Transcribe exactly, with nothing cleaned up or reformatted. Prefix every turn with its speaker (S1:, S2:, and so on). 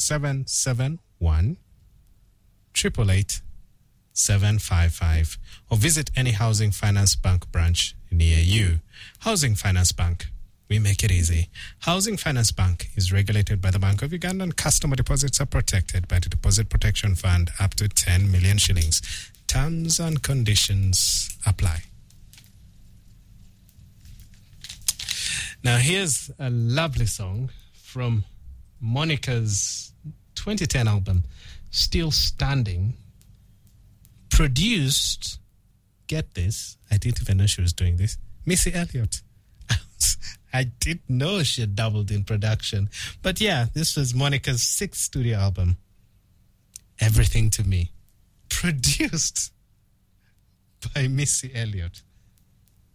S1: seven seven one, eight eight eight, seven five five or visit any Housing Finance Bank branch near you. Housing Finance Bank, we make it easy. Housing Finance Bank is regulated by the Bank of Uganda, and customer deposits are protected by the Deposit Protection Fund up to ten million shillings. Terms and conditions apply. Now here's a lovely song from Monica's twenty ten album, Still Standing, produced, get this, I didn't even know she was doing this, Missy Elliott. I didn't know she had doubled in production. But yeah, this was Monica's sixth studio album, Everything to Me, produced by Missy Elliott.